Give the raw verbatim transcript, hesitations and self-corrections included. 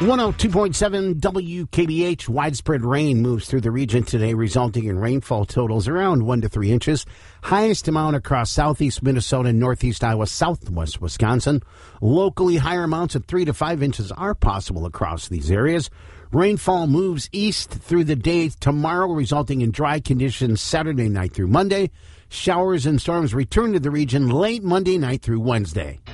one oh two point seven W K B H. Widespread rain moves through the region today, resulting in rainfall totals around one to three inches. Highest amount across southeast Minnesota and northeast Iowa, southwest Wisconsin. Locally, higher amounts of three to five inches are possible across these areas. Rainfall moves east through the day tomorrow, resulting in dry conditions Saturday night through Monday. Showers and storms return to the region late Monday night through Wednesday.